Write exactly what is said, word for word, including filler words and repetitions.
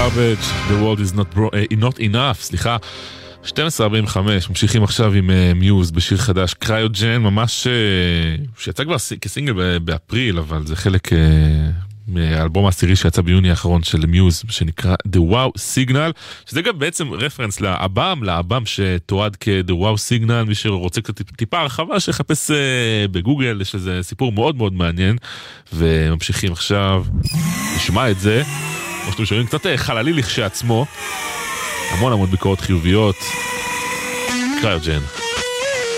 garbage, the world is not, bro- uh, not enough, סליחה. שתים עשרה ארבעים וחמש, ממשיכים עכשיו עם מיוז uh, בשיר חדש, קריוג'ן, ממש, uh, שיצא כבר כסינגל באפריל, אבל זה חלק uh, מהאלבום העשירי שיצא ביוני האחרון של מיוז, שנקרא The Wow Signal, שזה גם בעצם רפרנס לאבם, לאבם שתועד כ-The Wow Signal, מי שרוצה קצת טיפה הרחבה, שיחפש uh, בגוגל, יש לזה סיפור מאוד מאוד מעניין, וממשיכים עכשיו, נשמע את זה, כמו שאתם שומעים, קצת חללי לכשעצמו, המון המון ביקורות חיוביות, קריוג'ן.